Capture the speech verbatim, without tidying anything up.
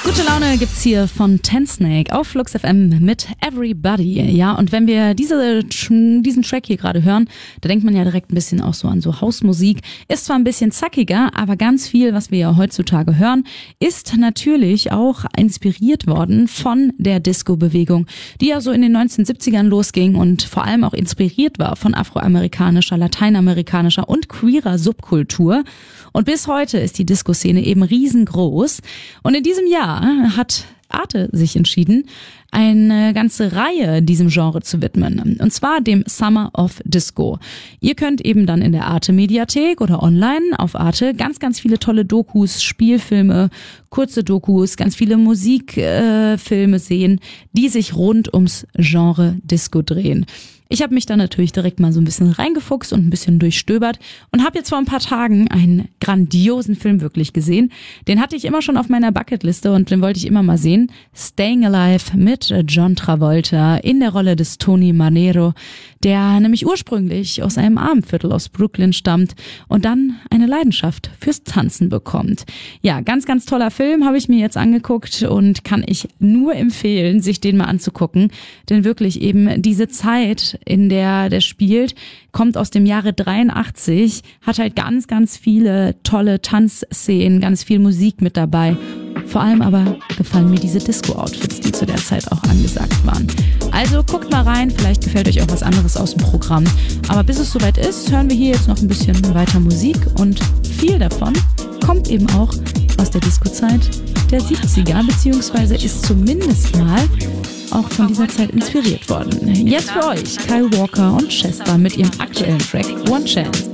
Gute Laune gibt's hier von Tensnake auf Flux F M mit Everybody. Ja, und wenn wir diese, diesen Track hier gerade hören, da denkt man ja direkt ein bisschen auch so an so Hausmusik. Ist zwar ein bisschen zackiger, aber ganz viel, was wir ja heutzutage hören, ist natürlich auch inspiriert worden von der Disco-Bewegung, die ja so in den neunzehnhundertsiebzigern losging und vor allem auch inspiriert war von afroamerikanischer, lateinamerikanischer und queerer Subkultur. Und bis heute ist die Disco-Szene eben riesengroß. Und in diesem Jahr hat Arte sich entschieden, eine ganze Reihe diesem Genre zu widmen. Und zwar dem Summer of Disco. Ihr könnt eben dann in der Arte-Mediathek oder online auf Arte ganz, ganz viele tolle Dokus, Spielfilme, kurze Dokus, ganz viele Musikfilme äh, sehen, die sich rund ums Genre Disco drehen. Ich habe mich da natürlich direkt mal so ein bisschen reingefuchst und ein bisschen durchstöbert und habe jetzt vor ein paar Tagen einen grandiosen Film wirklich gesehen. Den hatte ich immer schon auf meiner Bucketliste und den wollte ich immer mal sehen. Staying Alive mit John Travolta in der Rolle des Tony Manero, der nämlich ursprünglich aus einem Armenviertel aus Brooklyn stammt und dann eine Leidenschaft fürs Tanzen bekommt. Ja, ganz, ganz toller Film, habe ich mir jetzt angeguckt und kann ich nur empfehlen, sich den mal anzugucken. Denn wirklich eben diese Zeit, in der der spielt, kommt aus dem Jahre dreiundachtzig, hat halt ganz, ganz viele tolle Tanzszenen, ganz viel Musik mit dabei. Vor allem aber gefallen mir diese Disco-Outfits, die zu der Zeit auch angesagt waren. Also guckt mal rein, vielleicht gefällt euch auch was anderes aus dem Programm. Aber bis es soweit ist, hören wir hier jetzt noch ein bisschen weiter Musik und viel davon kommt eben auch aus der Disco-Zeit der siebziger, beziehungsweise ist zumindest mal auch von dieser Zeit inspiriert worden. Jetzt für euch Kyle Walker und Chester mit ihrem aktuellen Track One Chance.